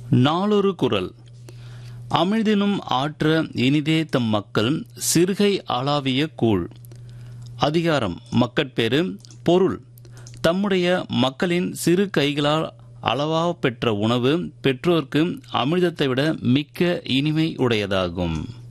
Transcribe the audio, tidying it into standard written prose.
நாளொரு குறள். அமிழ்தினும் ஆற்ற இனிதே தம் மக்கள் சிறுகை ஆளாவிய கூழ். அதிகாரம் மக்கட்பேறு. பொருள்: தம்முடைய மக்களின் சிறு கைகளால் அளவாக பெற்ற உணவு பெற்றோர்க்கு அமிழ்தத்தை விட மிக்க இனிமை உடையதாகும்.